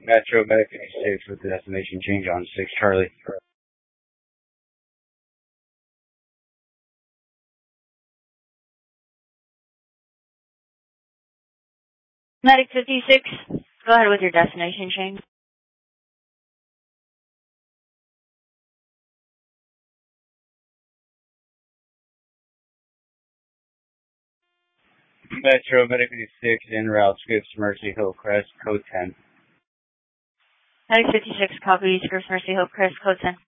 Metro Medic 56 with the destination change on 6 Charlie. Medic 56, go ahead with your destination change. Metro Medic 56 en route, Scripps Mercy Hillcrest, code 10. Medic 56, copy, Scripps Mercy Hillcrest, code 10.